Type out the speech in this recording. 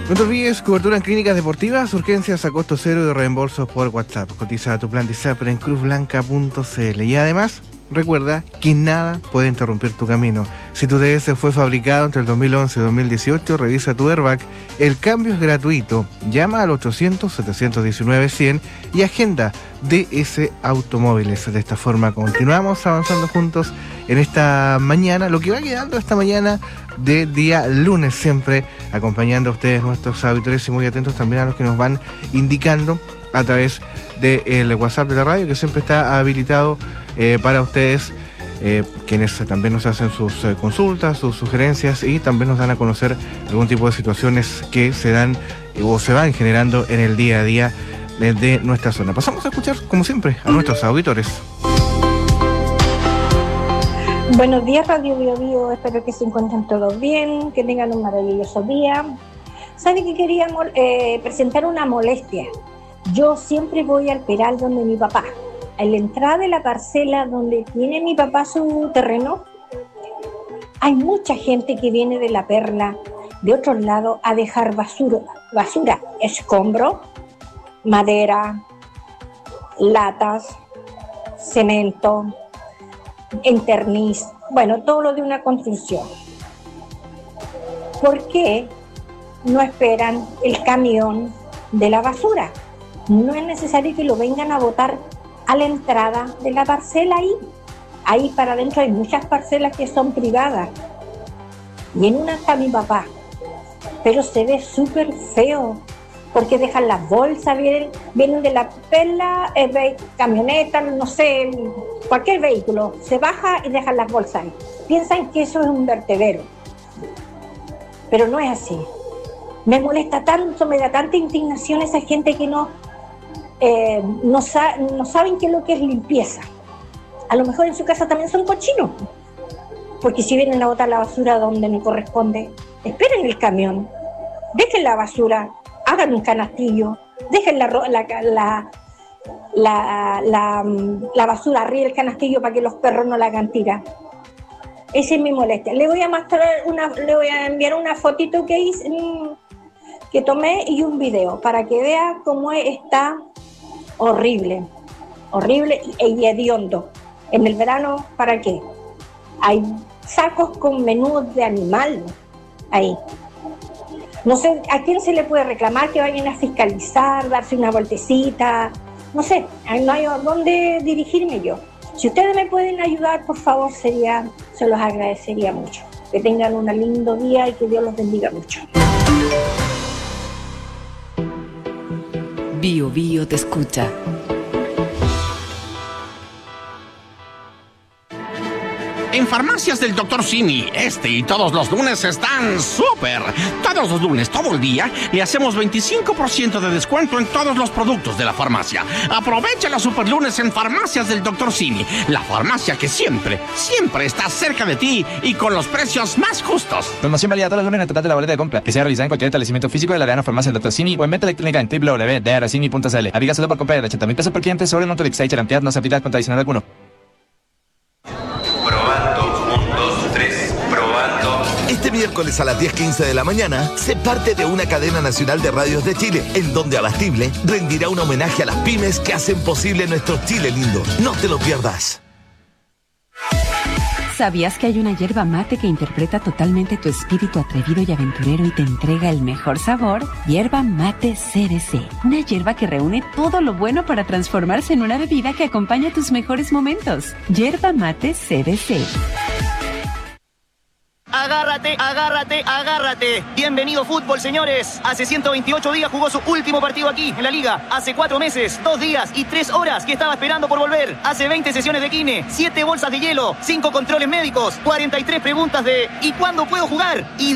No te olvides, cobertura en clínicas deportivas, urgencias a costo cero y reembolsos por WhatsApp. Cotiza tu plan Disaper en cruzblanca.cl. Y además, recuerda que nada puede interrumpir tu camino. Si tu DS fue fabricado entre el 2011 y 2018, revisa tu airbag. El cambio es gratuito. Llama al 800-719-100 y agenda DS Automóviles. De esta forma continuamos avanzando juntos en esta mañana, lo que va quedando esta mañana de día lunes, siempre acompañando a ustedes, nuestros auditores, y muy atentos también a los que nos van indicando a través del WhatsApp de la radio, que siempre está habilitado para ustedes, quienes también nos hacen sus consultas, sus sugerencias, y también nos dan a conocer algún tipo de situaciones que se dan o se van generando en el día a día de nuestra zona. Pasamos a escuchar, como siempre, a nuestros auditores. Buenos días, Radio Bio Bio. Espero que se encuentren todos bien, que tengan un maravilloso día. ¿Sabe que quería presentar una molestia? Yo siempre voy al peral donde mi papá. En la entrada de la parcela donde tiene mi papá su terreno, hay mucha gente que viene de la Perla, de otros lados, a dejar basura, escombro, madera, latas, cemento, enterniz, bueno, todo lo de una construcción. ¿Por qué no esperan el camión de la basura? No es necesario que lo vengan a botar a la entrada de la parcela ahí para adentro. Hay muchas parcelas que son privadas y en una está mi papá, pero se ve súper feo porque dejan las bolsas, vienen de la Perla, camioneta, no sé, cualquier vehículo, se baja y dejan las bolsas ahí. Piensan que eso es un vertedero, pero no es así. Me molesta tanto, me da tanta indignación esa gente que no saben qué es lo que es limpieza. A lo mejor en su casa también son cochinos, porque si vienen a botar la basura donde no corresponde, esperen el camión, dejen la basura, hagan un canastillo, dejen la basura arriba del canastillo para que los perros no la hagan tirar. Esa es mi molestia. Le voy a enviar una fotito que hice, que tomé, y un video para que vea cómo está horrible y hediondo. En el verano, ¿para qué? Hay sacos con menús de animal ahí. No sé a quién se le puede reclamar que vayan a fiscalizar, darse una vueltecita. No sé, no hay a dónde dirigirme yo. Si ustedes me pueden ayudar, por favor, se los agradecería mucho. Que tengan un lindo día y que Dios los bendiga mucho. Bio Bio te escucha. En Farmacias del Dr. Simi, y todos los lunes están súper. Todos los lunes, todo el día, le hacemos 25% de descuento en todos los productos de la farmacia. Aprovecha los super lunes en Farmacias del Dr. Simi, la farmacia que siempre está cerca de ti y con los precios más justos. Promoción válida todos los lunes en el total de la boleta de compra, que sea realizada en cualquier establecimiento físico de la Arena Farmacia del Dr. Simi o en venta electrónica en www.drcini.cl. Aplica solo por compra de 80.000 pesos por cliente sobre el monto de Excite, cantidad no se aplica con adicional alguno. Este miércoles a las 10:15 de la mañana se parte de una cadena nacional de radios de Chile, en donde Abastible rendirá un homenaje a las pymes que hacen posible nuestro Chile lindo. No te lo pierdas. ¿Sabías que hay una yerba mate que interpreta totalmente tu espíritu atrevido y aventurero y te entrega el mejor sabor? Yerba Mate CBC. Una yerba que reúne todo lo bueno para transformarse en una bebida que acompaña tus mejores momentos. Yerba Mate CBC. Agárrate, agárrate, agárrate. Bienvenido fútbol, señores. Hace 128 días jugó su último partido aquí, en la Liga. Hace 4 meses, 2 días y 3 horas que estaba esperando por volver. Hace 20 sesiones de kine, 7 bolsas de hielo, 5 controles médicos, 43 preguntas de ¿y cuándo puedo jugar? Y